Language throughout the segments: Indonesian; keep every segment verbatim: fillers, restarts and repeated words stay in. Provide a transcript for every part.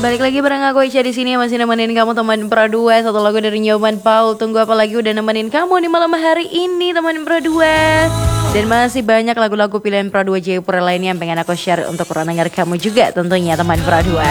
Balik lagi bareng aku Ica di sini, masih nemenin kamu teman Pro dua. Satu lagu dari Nyoman Paul. Tunggu apa lagi, udah nemenin kamu di malam hari ini teman Pro dua. Dan masih banyak lagu-lagu pilihan Pro dua Jayapura lainnya yang pengen aku share untuk pendengar kamu juga tentunya teman Pro dua.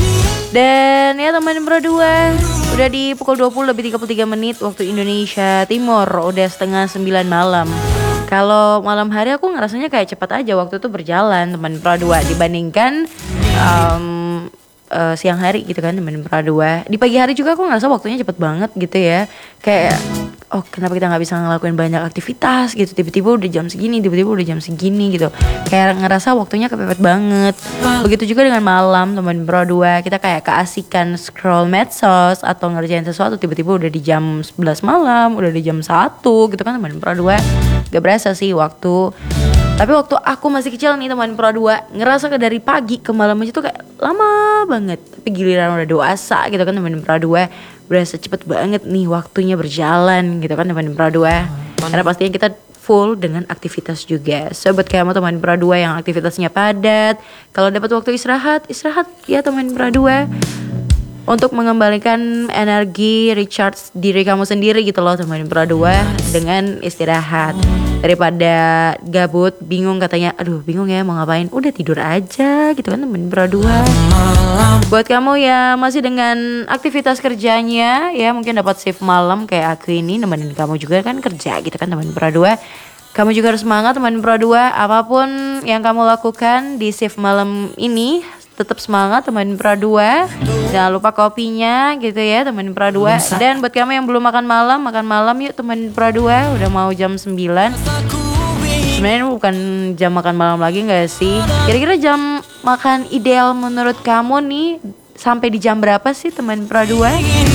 Dan ya teman Pro dua, udah di pukul dua puluh lebih tiga puluh tiga menit waktu Indonesia Timur, udah setengah sembilan malam. Kalau malam hari aku ngerasanya kayak cepat aja waktu itu berjalan teman Pro dua dibandingkan um, uh, siang hari gitu kan teman Pro dua. Di pagi hari juga aku ngerasa waktunya cepet banget gitu ya. Kayak oh kenapa kita nggak bisa ngelakuin banyak aktivitas gitu, tiba-tiba udah jam segini, tiba-tiba udah jam segini gitu. Kayak ngerasa waktunya kepepet banget. Begitu juga dengan malam teman Pro dua, kita kayak keasikan scroll medsos atau ngerjain sesuatu, tiba-tiba udah di jam sebelas malam, udah di jam satu gitu kan teman Pro dua. Gak berasa sih waktu. Tapi waktu aku masih kecil nih teman Pro dua, ngerasa ke dari pagi ke malam aja tuh kayak lama banget. Tapi giliran udah dewasa gitu kan teman Pro dua, berasa cepet banget nih waktunya berjalan gitu kan teman Pro dua. Karena pastinya kita full dengan aktivitas juga. So buat kamu teman Pro dua yang aktivitasnya padat, kalau dapat waktu istirahat, istirahat ya teman Pro dua. Untuk mengembalikan energi, recharge diri kamu sendiri gitu loh teman Pro dua dengan istirahat. Daripada gabut, bingung katanya, aduh bingung ya mau ngapain, udah tidur aja gitu kan teman Pro dua. Buat kamu ya masih dengan aktivitas kerjanya ya, mungkin dapat shift malam kayak aku ini, nemenin kamu juga kan kerja gitu kan teman Pro dua. Kamu juga harus semangat teman Pro dua, apapun yang kamu lakukan di shift malam ini, tetap semangat teman Pro dua. Jangan lupa kopinya gitu ya teman Pro dua. Dan buat kamu yang belum makan malam, makan malam yuk teman Pro dua. Udah mau jam sembilan. Sebenarnya bukan jam makan malam lagi gak sih? Kira-kira jam makan ideal menurut kamu nih sampai di jam berapa sih teman Pro dua?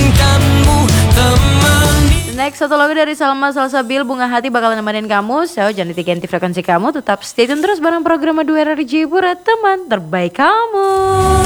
Next, satu lagu dari Salma Salsabil, Bunga Hati bakal nemenin kamu. So jangan diganti frekuensi kamu, tetap stay tune terus bareng program dua R R Jayapura, teman terbaik kamu.